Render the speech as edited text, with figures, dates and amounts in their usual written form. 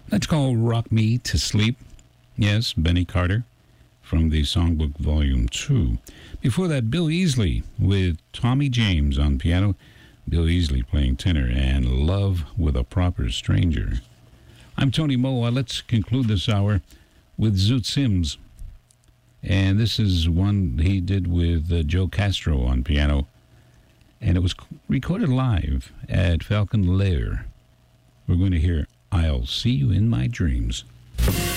Let's call Rock Me to Sleep. Yes, Benny Carter from the Songbook Volume 2. Before that, Bill Easley with Tommy James on piano, Bill Easley playing tenor, and Love with a Proper Stranger. I'm Tony Moa. Let's conclude this hour with Zoot Sims. And this is one he did with Joe Castro on piano. And it was recorded live at Falcon Lair. We're going to hear I'll See You in My Dreams.